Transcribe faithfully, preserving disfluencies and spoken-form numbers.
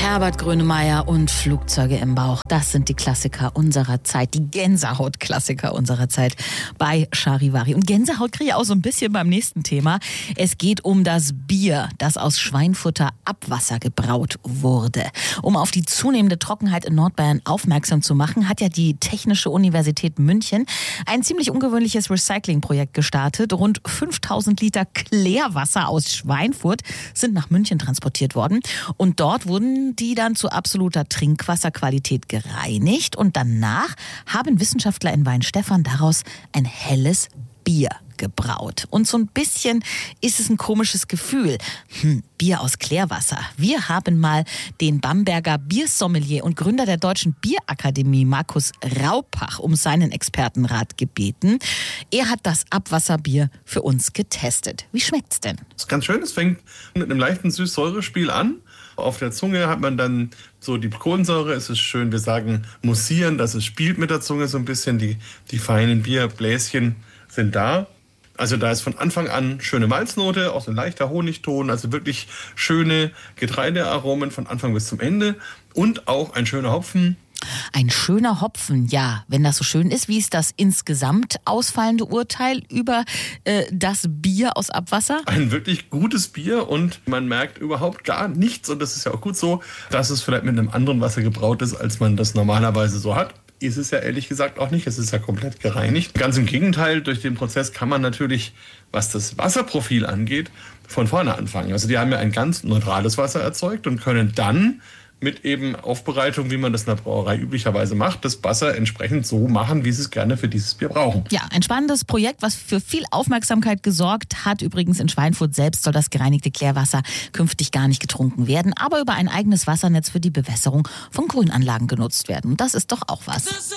Herbert Grönemeyer und Flugzeuge im Bauch. Das sind die Klassiker unserer Zeit, die Gänsehaut-Klassiker unserer Zeit bei Charivari. Und Gänsehaut kriege ich auch so ein bisschen beim nächsten Thema. Es geht um das Bier, das aus Schweinfurter Abwasser gebraut wurde. Um auf die zunehmende Trockenheit in Nordbayern aufmerksam zu machen, hat ja die Technische Universität München ein ziemlich ungewöhnliches Recyclingprojekt gestartet. Rund fünftausend Liter Klärwasser aus Schweinfurt sind nach München transportiert worden. Und dort wurden die dann zu absoluter Trinkwasserqualität gereinigt. Und danach haben Wissenschaftler in Weinstefan daraus ein helles Bier gebraut. Und so ein bisschen ist es ein komisches Gefühl. Hm, Bier aus Klärwasser. Wir haben mal den Bamberger Biersommelier und Gründer der Deutschen Bierakademie, Markus Raupach, um seinen Expertenrat gebeten. Er hat das Abwasserbier für uns getestet. Wie schmeckt's denn? Das ist ganz schön. Es fängt mit einem leichten Süß-Säure-Spiel an. Auf der Zunge hat man dann so die Kohlensäure. Es ist schön, wir sagen mussieren, dass es spielt mit der Zunge so ein bisschen. Die, die feinen Bierbläschen sind da. Also da ist von Anfang an schöne Malznote, auch so ein leichter Honigton, also wirklich schöne Getreidearomen von Anfang bis zum Ende und auch ein schöner Hopfen. Ein schöner Hopfen, ja, wenn das so schön ist. Wie ist das insgesamt ausfallende Urteil über äh, das Bier aus Abwasser? Ein wirklich gutes Bier und man merkt überhaupt gar nichts und das ist ja auch gut so, dass es vielleicht mit einem anderen Wasser gebraut ist, als man das normalerweise so hat. Ist es ja ehrlich gesagt auch nicht. Es ist ja komplett gereinigt. Ganz im Gegenteil, durch den Prozess kann man natürlich, was das Wasserprofil angeht, von vorne anfangen. Also die haben ja ein ganz neutrales Wasser erzeugt und können dann mit eben Aufbereitung, wie man das in der Brauerei üblicherweise macht, das Wasser entsprechend so machen, wie sie es gerne für dieses Bier brauchen. Ja, ein spannendes Projekt, was für viel Aufmerksamkeit gesorgt hat. Übrigens in Schweinfurt selbst soll das gereinigte Klärwasser künftig gar nicht getrunken werden, aber über ein eigenes Wassernetz für die Bewässerung von Grünanlagen genutzt werden. Und das ist doch auch was.